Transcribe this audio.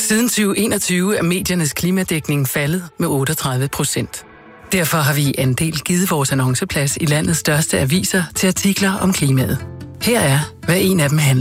Siden 2021 er mediernes klimadækning faldet med 38%. Derfor har vi i Andel givet vores annonceplads i landets største aviser til artikler om klimaet. Her er, hvad en af dem handler